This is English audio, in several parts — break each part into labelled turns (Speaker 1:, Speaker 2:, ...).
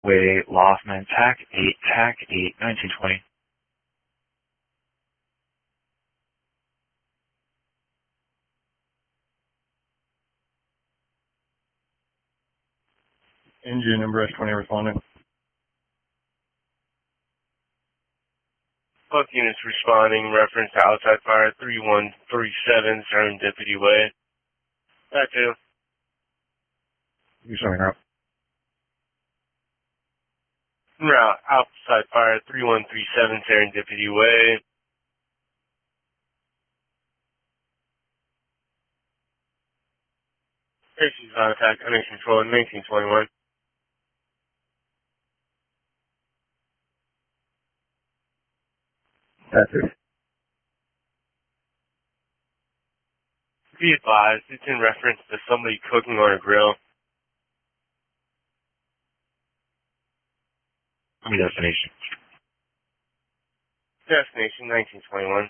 Speaker 1: Way, Loftman, TAC 8, 1920.
Speaker 2: Engine number S20 responding.
Speaker 3: Both units responding, reference to outside fire 3137 Serendipity Way. Back to.
Speaker 2: You showing up.
Speaker 3: Route outside fire 3137 Serendipity Way. Safety's on attack, under control, 1921.
Speaker 2: That's it.
Speaker 3: Be advised, it's in reference to somebody cooking on a grill.
Speaker 1: Destination.
Speaker 3: Destination, 1921.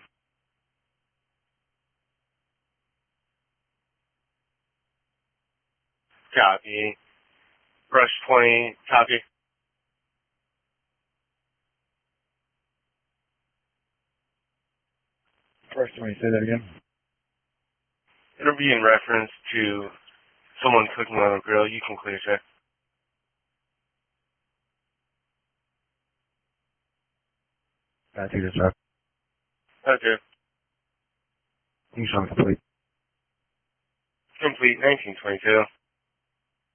Speaker 3: Copy. Brush 20, copy.
Speaker 2: First, when you say that again?
Speaker 3: It'll be in reference to someone cooking on a grill. You can clear, sir.
Speaker 2: That's it, sir.
Speaker 3: Okay.
Speaker 2: You showing complete.
Speaker 3: Complete, 1922.